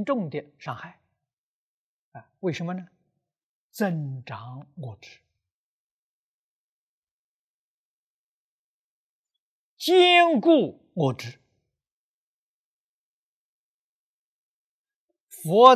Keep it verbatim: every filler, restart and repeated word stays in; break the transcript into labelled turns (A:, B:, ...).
A: 严重的伤害。啊，为什么呢？增长我执，坚固我执。佛